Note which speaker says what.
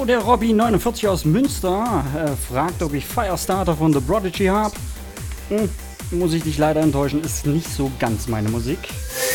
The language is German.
Speaker 1: der Robby49 aus Münster fragt, ob ich Firestarter von The Prodigy habe. Muss ich dich leider enttäuschen, ist nicht so ganz meine Musik.